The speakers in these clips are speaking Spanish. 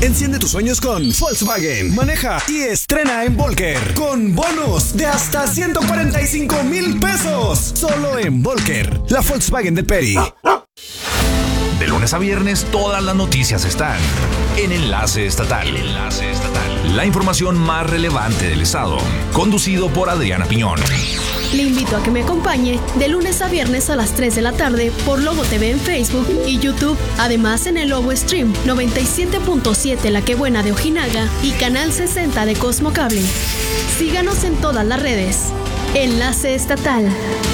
Enciende tus sueños con Volkswagen. Maneja y estrena en Volker con bonos de hasta 145,000 pesos. Solo en Volker, la Volkswagen del Peri. De lunes a viernes, todas las noticias están en Enlace Estatal. La información más relevante del estado. Conducido por Adriana Piñón. Le invito a que me acompañe de lunes a viernes a las 3 de la tarde por Lobo TV en Facebook y YouTube. Además en el Lobo Stream 97.7 La Que Buena de Ojinaga y Canal 60 de Cosmo Cable. Síganos en todas las redes. Enlace Estatal.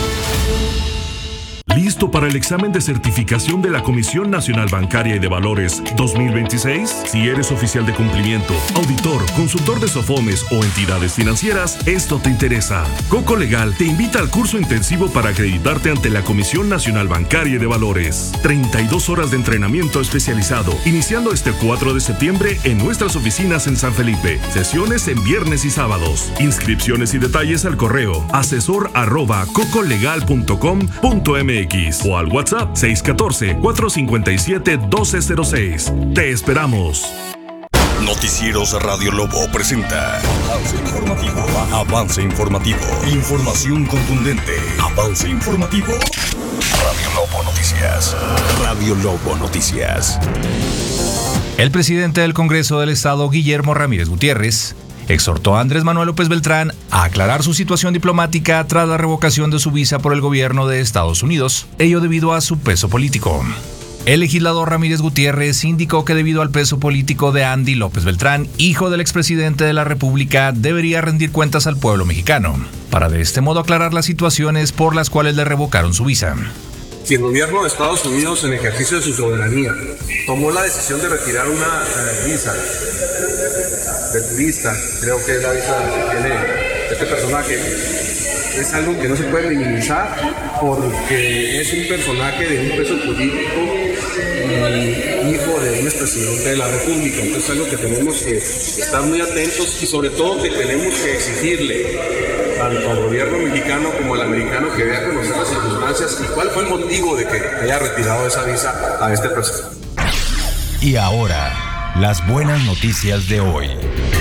¿Listo para el examen de certificación de la Comisión Nacional Bancaria y de Valores 2026? Si eres oficial de cumplimiento, auditor, consultor de SOFOMES o entidades financieras, esto te interesa. Coco Legal te invita al curso intensivo para acreditarte ante la Comisión Nacional Bancaria y de Valores. 32 horas de entrenamiento especializado, iniciando este 4 de septiembre en nuestras oficinas en San Felipe. Sesiones en viernes y sábados. Inscripciones y detalles al correo asesor@cocolegal.com.mx o al WhatsApp 614-457-1206. Te esperamos. Noticieros Radio Lobo presenta Avance Informativo. Información contundente. Avance Informativo. Radio Lobo Noticias. Radio Lobo Noticias. El presidente del Congreso del Estado, Guillermo Ramírez Gutiérrez, exhortó a Andrés Manuel López Beltrán a aclarar su situación diplomática tras la revocación de su visa por el gobierno de Estados Unidos, ello debido a su peso político. El legislador Ramírez Gutiérrez indicó que debido al peso político de Andy López Beltrán, hijo del expresidente de la República, debería rendir cuentas al pueblo mexicano, para de este modo aclarar las situaciones por las cuales le revocaron su visa. Si el gobierno de Estados Unidos, en ejercicio de su soberanía, tomó la decisión de retirar una visa de turista, creo que es la visa que tiene este personaje, es algo que no se puede minimizar porque es un personaje de un peso político y hijo de un expresidente de la República. Entonces es algo que tenemos que estar muy atentos y sobre todo que tenemos que exigirle tanto al gobierno mexicano como al americano que dé a conocer las circunstancias y cuál fue el motivo de que haya retirado esa visa a este presidente. Y ahora, las buenas noticias de hoy.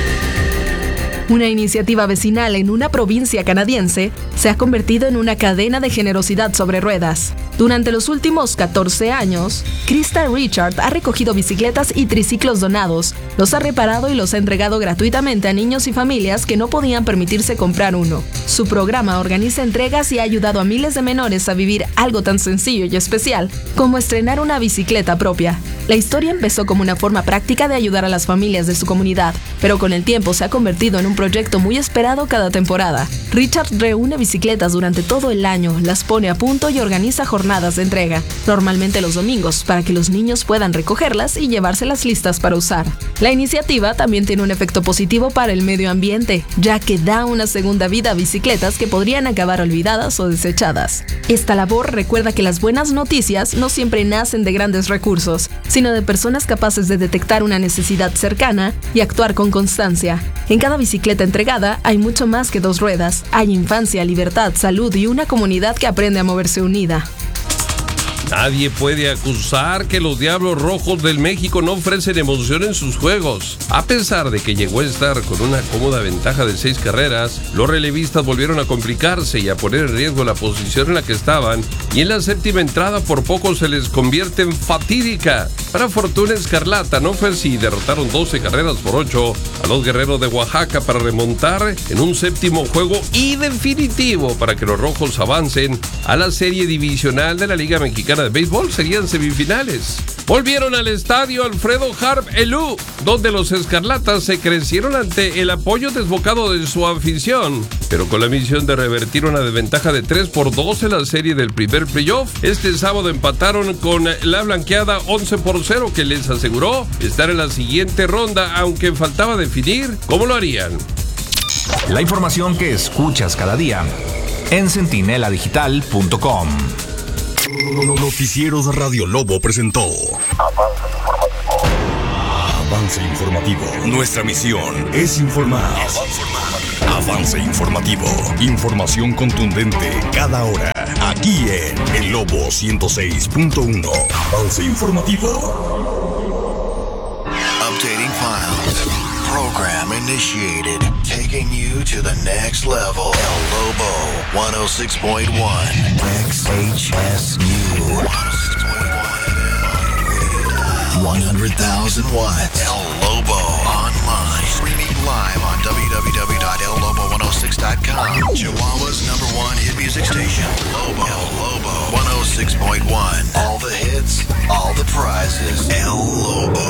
Una iniciativa vecinal en una provincia canadiense se ha convertido en una cadena de generosidad sobre ruedas. Durante los últimos 14 años, Krista Richard ha recogido bicicletas y triciclos donados, los ha reparado y los ha entregado gratuitamente a niños y familias que no podían permitirse comprar uno. Su programa organiza entregas y ha ayudado a miles de menores a vivir algo tan sencillo y especial como estrenar una bicicleta propia. La historia empezó como una forma práctica de ayudar a las familias de su comunidad, pero con el tiempo se ha convertido en un proyecto muy esperado cada temporada. Richard reúne bicicletas durante todo el año, las pone a punto y organiza jornadas de entrega, normalmente los domingos, para que los niños puedan recogerlas y llevárselas listas para usar. La iniciativa también tiene un efecto positivo para el medio ambiente, ya que da una segunda vida a bicicletas que podrían acabar olvidadas o desechadas. Esta labor recuerda que las buenas noticias no siempre nacen de grandes recursos, sino de personas capaces de detectar una necesidad cercana y actuar con constancia. En cada bicicleta entregada hay mucho más que dos ruedas. Hay infancia, libertad, salud y una comunidad que aprende a moverse unida. Nadie puede acusar que los Diablos Rojos del México no ofrecen emoción en sus juegos. A pesar de que llegó a estar con una cómoda ventaja de 6 carreras, los relevistas volvieron a complicarse y a poner en riesgo la posición en la que estaban, y en la séptima entrada por poco se les convierte en fatídica. Para fortuna escarlata no fue así, derrotaron 12 carreras por 8 a los Guerreros de Oaxaca para remontar en un séptimo juego y definitivo para que los Rojos avancen a la serie divisional de la Liga Mexicana de Béisbol. Serían semifinales. Volvieron al estadio Alfredo Harp Elú, donde los escarlatas se crecieron ante el apoyo desbocado de su afición, pero con la misión de revertir una desventaja de 3-2 en la serie del primer playoff. Este sábado empataron con la blanqueada 11-0, que les aseguró estar en la siguiente ronda, aunque faltaba definir cómo lo harían. La información que escuchas cada día en centineladigital.com. Noticieros Radio Lobo presentó Avance Informativo. Nuestra misión es informar. Avance Informativo. Información contundente cada hora. Aquí en El Lobo 106.1. Avance Informativo. Updating initiated, taking you to the next level. El Lobo 106.1 XHSU 100,000 watts. El Lobo online. Streaming live on www.ellobo106.com. Chihuahua's #1 hit music station. Lobo. El Lobo 106.1. All the hits, all the prizes. El Lobo.